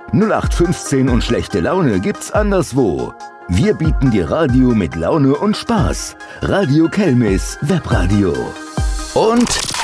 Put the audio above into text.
0815 und schlechte Laune gibt's anderswo. Wir bieten dir Radio mit Laune und Spaß. Radio Kelmis Webradio. Und